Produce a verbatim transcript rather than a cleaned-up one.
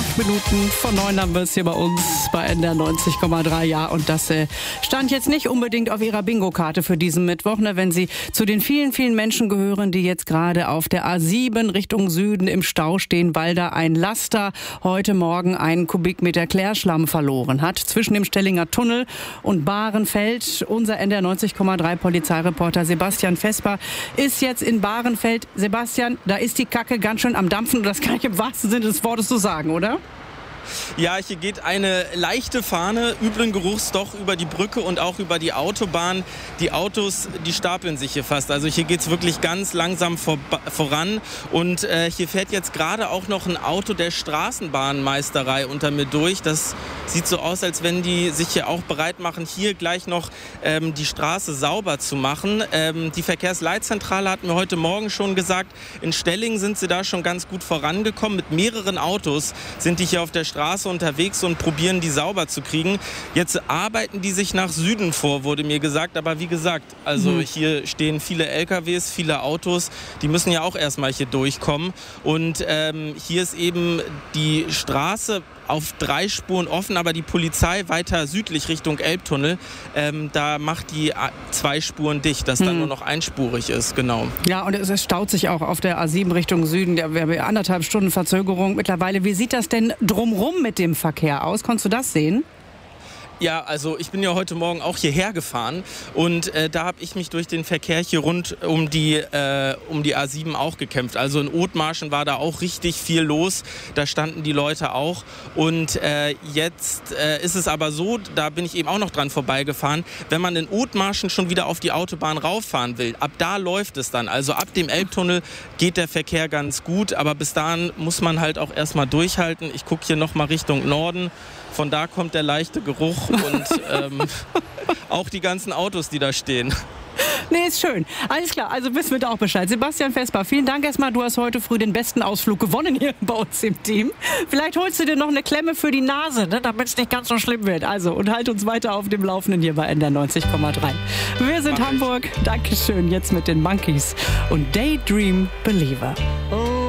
Fünf Minuten vor neun haben wir es hier bei uns bei N D R neunzig Komma drei. Ja, und das äh, stand jetzt nicht unbedingt auf Ihrer Bingo-Karte für diesen Mittwoch, ne, wenn Sie zu den vielen, vielen Menschen gehören, die jetzt gerade auf der A sieben Richtung Süden im Stau stehen, weil da ein Laster heute Morgen einen Kubikmeter Klärschlamm verloren hat. Zwischen dem Stellinger Tunnel und Bahrenfeld. Unser N D R neunzig Komma drei Polizeireporter Sebastian Vesper ist jetzt in Bahrenfeld. Sebastian, da ist die Kacke ganz schön am Dampfen und das kann ich im wahrsten Sinne des Wortes so sagen, oder? Ja, hier geht eine leichte Fahne üblen Geruchs doch über die Brücke und auch über die Autobahn. Die Autos, die stapeln sich hier fast. Also hier geht es wirklich ganz langsam vor, voran. Und äh, hier fährt jetzt gerade auch noch ein Auto der Straßenbahnmeisterei unter mir durch. Das sieht so aus, als wenn die sich hier auch bereit machen, hier gleich noch ähm, die Straße sauber zu machen. Ähm, die Verkehrsleitzentrale hat mir heute Morgen schon gesagt, in Stellingen sind sie da schon ganz gut vorangekommen. Mit mehreren Autos sind die hier auf der Straße unterwegs und probieren, die sauber zu kriegen. Jetzt arbeiten die sich nach Süden vor, wurde mir gesagt. Aber wie gesagt, also mhm. hier stehen viele L K Ws, viele Autos. Die müssen ja auch erstmal hier durchkommen. Und ähm, hier ist eben die Straße auf drei Spuren offen, aber die Polizei weiter südlich Richtung Elbtunnel, ähm, da macht die zwei Spuren dicht, dass mhm. dann nur noch einspurig ist, genau. Ja, und es staut sich auch auf der A sieben Richtung Süden. Wir haben anderthalb Stunden Verzögerung mittlerweile. Wie sieht das denn drumrum mit dem Verkehr aus? Konntest du das sehen? Ja, also ich bin ja heute Morgen auch hierher gefahren und äh, da habe ich mich durch den Verkehr hier rund um die, äh, um die A sieben auch gekämpft. Also in Othmarschen war da auch richtig viel los, da standen die Leute auch. Und äh, jetzt äh, ist es aber so, da bin ich eben auch noch dran vorbeigefahren, wenn man in Othmarschen schon wieder auf die Autobahn rauffahren will, ab da läuft es dann. Also ab dem Elbtunnel geht der Verkehr ganz gut, aber bis dahin muss man halt auch erstmal durchhalten. Ich gucke hier nochmal Richtung Norden. Von da kommt der leichte Geruch und ähm, auch die ganzen Autos, die da stehen. Nee, ist schön. Alles klar, also wissen wir da auch Bescheid. Sebastian Vesper, vielen Dank erstmal. Du hast heute früh den besten Ausflug gewonnen hier bei uns im Team. Vielleicht holst du dir noch eine Klemme für die Nase, ne, damit es nicht ganz so schlimm wird. Also, und halt uns weiter auf dem Laufenden hier bei N D R neunzig Komma drei. Wir sind Mach Hamburg. Ich. Dankeschön. Jetzt mit den Monkeys und Daydream Believer. Oh.